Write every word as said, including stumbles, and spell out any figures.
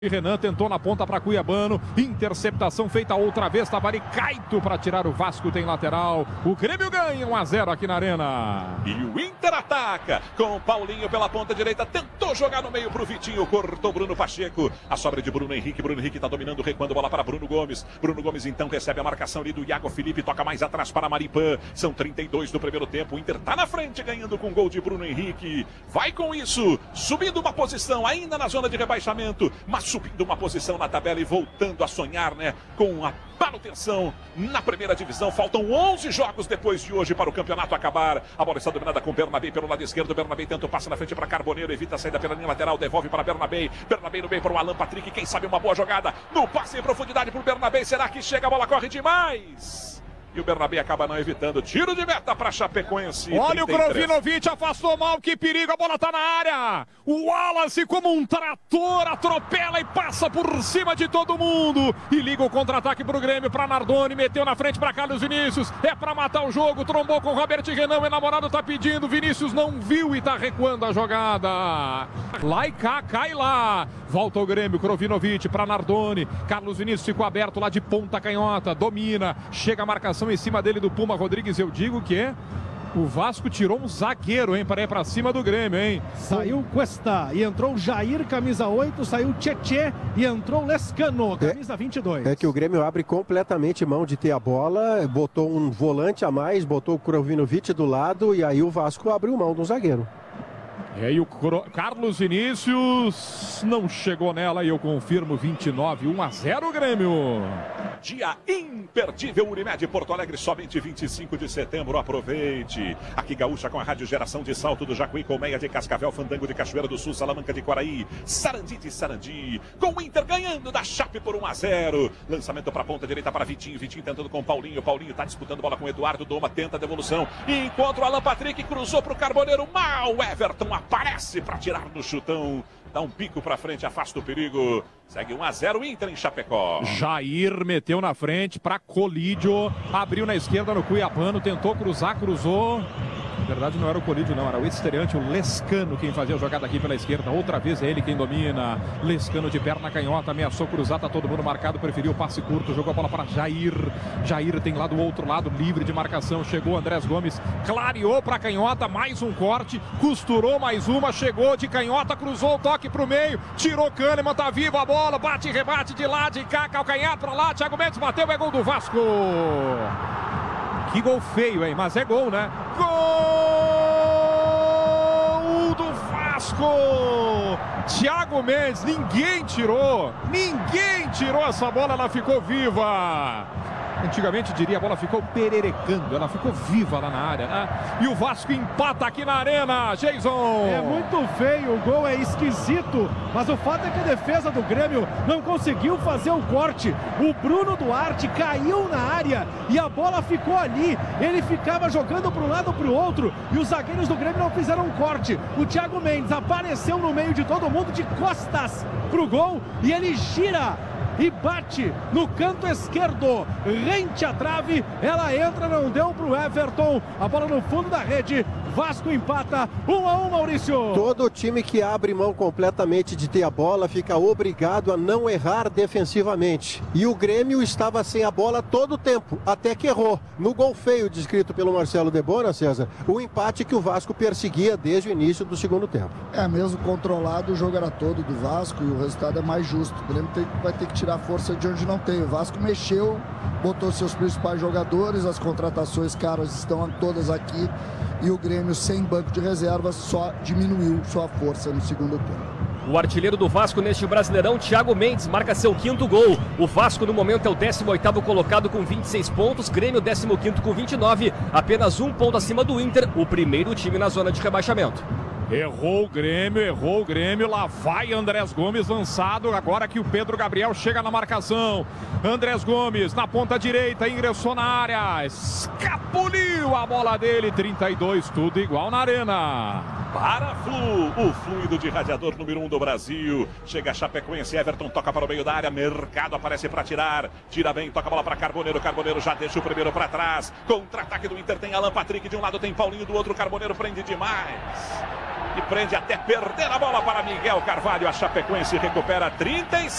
Renan tentou na ponta para Cuiabano, interceptação feita outra vez, Tavari Caito para tirar o Vasco, tem lateral, o Grêmio ganha um a zero aqui na Arena. E o Inter ataca com o Paulinho pela ponta direita, tentou jogar no meio pro Vitinho, cortou Bruno Pacheco, a sobra de Bruno Henrique, Bruno Henrique tá dominando, recuando, bola para Bruno Gomes, Bruno Gomes então recebe a marcação ali do Iago Felipe, toca mais atrás para Maripan, são trinta e dois do primeiro tempo, o Inter tá na frente ganhando com gol de Bruno Henrique, vai com isso, subindo uma posição ainda na zona de rebaixamento, mas subindo uma posição na tabela e voltando a sonhar, né, com a manutenção na primeira divisão. Faltam onze jogos depois de hoje para o campeonato acabar. A bola está dominada com Bernabé pelo lado esquerdo. Bernabé tenta o passe na frente para Carboneiro, evita a saída pela linha lateral, devolve para Bernabé. Bernabé no meio para o Alan Patrick, quem sabe uma boa jogada no passe em profundidade para o Bernabé. Será que chega? A bola corre demais. E o Bernabé acaba não evitando. Tiro de meta para Chapecoense. Olha trinta e três. O Krovinovic afastou mal. Que perigo. A bola tá na área. O Wallace, como um trator, atropela e passa por cima de todo mundo. E liga o contra-ataque pro Grêmio, para Nardoni. Meteu na frente para Carlos Vinícius. É para matar o jogo. Trombou com Robert Renan. O enamorado tá pedindo. Vinícius não viu e tá recuando a jogada. Lá e cá, cai lá. Volta o Grêmio. Krovinovic para Nardoni. Carlos Vinícius ficou aberto lá de ponta canhota. Domina. Chega a marcação em cima dele do Puma Rodrigues, eu digo que é o Vasco tirou um zagueiro, hein, para ir para cima do Grêmio, hein. Saiu Cuesta e entrou Jair, camisa oito, saiu Tchê e entrou Lescano, camisa vinte e dois. É que o Grêmio abre completamente mão de ter a bola, botou um volante a mais, botou o Krovinovic do lado e aí o Vasco abriu mão do zagueiro. E aí o Carlos Vinícius não chegou nela e eu confirmo, vinte e nove, um a zero Grêmio. Dia imperdível Unimed Porto Alegre, somente vinte e cinco de setembro, aproveite. Aqui Gaúcha com a Rádio Geração de Salto do Jacuí, Colmeia de Cascavel, Fandango de Cachoeira do Sul, Salamanca de Quaraí, Sarandi de Sarandi, com o Inter ganhando da Chape por um a zero. Lançamento para a ponta direita para Vitinho, Vitinho tentando com Paulinho, Paulinho tá disputando bola com Eduardo, Doma tenta a devolução, encontra o Alan Patrick, cruzou pro Carboneiro, mal, Everton aparece para tirar no chutão. Dá um pico para frente, afasta o perigo. Segue um a zero Inter em Chapecó. Jair meteu na frente para Colídio. Abriu na esquerda no Cuiabano. Tentou cruzar, cruzou. Na verdade não era o Colídio não, era o estreante, o Lescano, quem fazia a jogada aqui pela esquerda. Outra vez é ele quem domina. Lescano de perna canhota, ameaçou cruzar, tá todo mundo marcado, preferiu o passe curto, jogou a bola para Jair. Jair tem lá do outro lado, livre de marcação. Chegou Andrés Gomes, clareou para canhota, mais um corte, costurou mais uma, chegou de canhota, cruzou o toque pro meio, tirou Kahneman, tá vivo a bola, bate e rebate de lá, de cá, calcanhar para lá, Thiago Mendes bateu, é gol do Vasco. Que gol feio, hein? Mas é gol, né? Gol do Vasco! Thiago Mendes, ninguém tirou, ninguém tirou essa bola, ela ficou viva. Antigamente diria, a bola ficou pererecando, ela ficou viva lá na área, né? E o Vasco empata aqui na Arena, Jason! É muito feio, o gol é esquisito, mas o fato é que a defesa do Grêmio não conseguiu fazer o corte. O Bruno Duarte caiu na área e a bola ficou ali. Ele ficava jogando para um lado para o outro e os zagueiros do Grêmio não fizeram um corte. O Thiago Mendes apareceu no meio de todo mundo de costas pro gol e ele gira e bate no canto esquerdo, rente à trave, ela entra, não deu pro Everton, a bola no fundo da rede, Vasco empata, um a um, Maurício. Todo time que abre mão completamente de ter a bola fica obrigado a não errar defensivamente. E o Grêmio estava sem a bola todo o tempo, até que errou. No gol feio descrito pelo Marcelo Debona, César, o empate que o Vasco perseguia desde o início do segundo tempo. É, mesmo controlado, o jogo era todo do Vasco e o resultado é mais justo. O Grêmio tem, vai ter que tirar força de onde não tem. O Vasco mexeu, botou seus principais jogadores, as contratações caras estão todas aqui e o Grêmio sem banco de reservas só diminuiu sua força no segundo tempo. O artilheiro do Vasco neste Brasileirão, Thiago Mendes, marca seu quinto gol. O Vasco no momento é o décimo oitavo colocado com vinte e seis pontos, Grêmio décimo quinto com vinte e nove, apenas um ponto acima do Inter, o primeiro time na zona de rebaixamento. Errou o Grêmio, errou o Grêmio, lá vai Andrés Gomes lançado, agora que o Pedro Gabriel chega na marcação. Andrés Gomes na ponta direita, ingressou na área, escapuliu a bola dele, trinta e dois, tudo igual na Arena. Para Flu, o fluido de radiador número um do Brasil. Chega Chapecoense, Everton toca para o meio da área, Mercado aparece para tirar, tira bem, toca a bola para Carboneiro, Carboneiro já deixa o primeiro para trás. Contra-ataque do Inter, tem Alan Patrick de um lado, tem Paulinho do outro, Carboneiro prende demais. que prende até perder a bola para Miguel Carvalho. A Chapecoense recupera trinta e